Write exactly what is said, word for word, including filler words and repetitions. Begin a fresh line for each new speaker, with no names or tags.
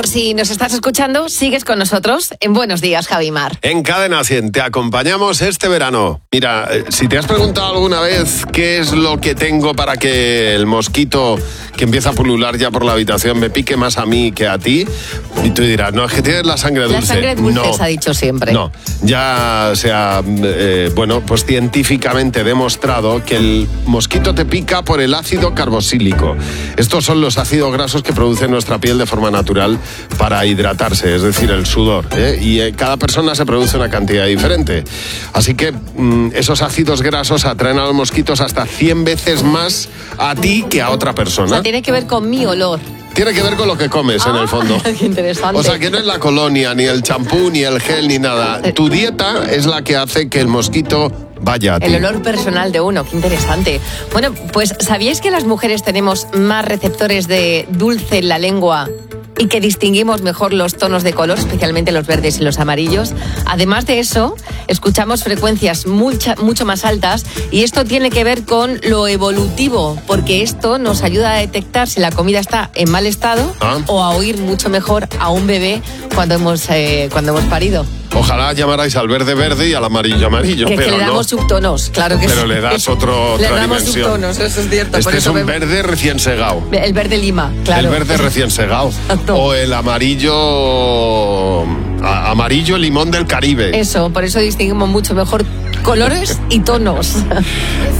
Por si nos estás escuchando, sigues con nosotros en Buenos Días, Javimar.
En Cadena cien te acompañamos este verano. Mira, si te has preguntado alguna vez qué es lo que tengo para que el mosquito que empieza a pulular ya por la habitación me pique más a mí que a ti, y tú dirás, no, es que tienes la sangre dulce.
La sangre dulce
no,
se ha dicho siempre.
No, ya se ha, eh, bueno, pues científicamente demostrado que el mosquito te pica por el ácido carboxílico. Estos son los ácidos grasos que produce nuestra piel de forma natural para hidratarse, es decir, el sudor, ¿eh? Y eh, cada persona se produce una cantidad diferente. Así que mmm, esos ácidos grasos atraen a los mosquitos hasta cien veces más a ti que a otra persona.
O sea, tiene que ver con mi olor.
Tiene que ver con lo que comes, ah, en el fondo.
Qué interesante.
O sea, que no es la colonia, ni el champú, ni el gel, ni nada. Tu dieta es la que hace que el mosquito vaya a ti.
El olor personal de uno, qué interesante. Bueno, pues ¿sabíais que las mujeres tenemos más receptores de dulce en la lengua y que distinguimos mejor los tonos de color, especialmente los verdes y los amarillos? Además de eso, escuchamos frecuencias mucha, mucho más altas, y esto tiene que ver con lo evolutivo, porque esto nos ayuda a detectar si la comida está en mal estado, ¿ah?, o a oír mucho mejor a un bebé cuando hemos, eh, cuando hemos parido.
Ojalá llamarais al verde verde y al amarillo amarillo.
Que,
pero
que le damos
no.
subtonos, claro que
pero
sí.
le das otro, otra
le damos
dimensión.
Subtonos, eso es cierto.
Este
por
es
eso
un
me...
verde recién segado.
El verde lima, claro.
El verde recién segado.
Exacto.
O el amarillo... A, amarillo limón del Caribe.
Eso, por eso distinguimos mucho mejor colores y tonos.